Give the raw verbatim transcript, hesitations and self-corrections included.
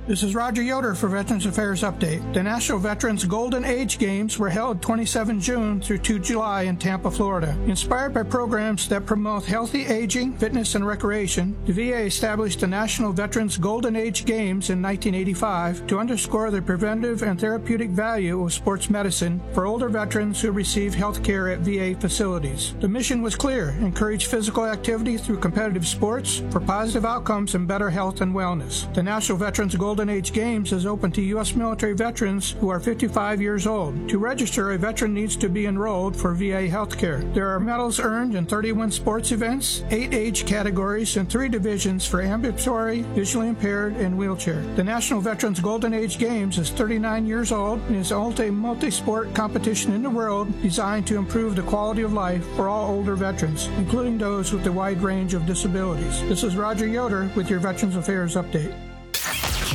This is Roger Yoder for Veterans Affairs Update. The National Veterans Golden Age Games were held twenty-seventh of June through the second of July in Tampa, Florida. Inspired by programs that promote healthy aging, fitness, and recreation, the V A established the National Veterans Golden Age Games in nineteen eighty-five to underscore the preventive and therapeutic value of sports medicine for older veterans who receive health care at V A facilities. The mission was clear: encourage physical activity through competitive sports for positive outcomes and better health and wellness. The National Veterans Golden Golden Age Games is open to U S military veterans who are fifty-five years old. To register, a veteran needs to be enrolled for V A healthcare. There are medals earned in thirty-one sports events, eight age categories, and three divisions for ambulatory, visually impaired, and wheelchair. The National Veterans Golden Age Games is thirty-nine years old and is the only multi-sport competition in the world designed to improve the quality of life for all older veterans, including those with a wide range of disabilities. This is Roger Yoder with your Veterans Affairs Update.